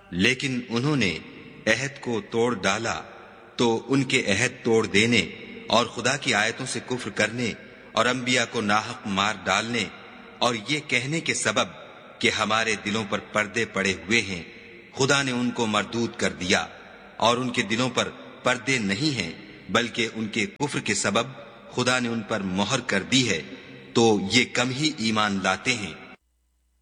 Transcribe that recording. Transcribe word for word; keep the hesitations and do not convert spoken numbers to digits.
लेकिन उन्होंने अहद को तोड़ डाला तो उनके अहद तोड़ देने और खुदा की आयतों से कुफ्र करने और अंबिया को नाहक मार डालने और ये कहने के सबब कि हमारे दिलों पर पर्दे पड़े हुए हैं, खुदा ने उनको मरदूद कर दिया। और उनके दिलों पर पर्दे नहीं हैं, बल्कि उनके कुफ्र के सबब खुदा ने उन पर मोहर कर दी है, तो ये कम ही ईमान लाते हैं।